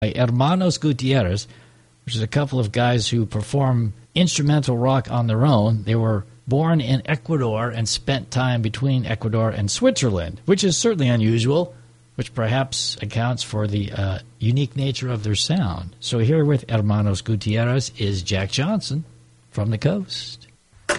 by Hermanos Gutierrez, which is a couple of guys who perform instrumental rock on their own. They were born in Ecuador and spent time between Ecuador and Switzerland, which is certainly unusual, which perhaps accounts for the unique nature of their sound. So here with Hermanos Gutierrez is Jack Johnson from the coast.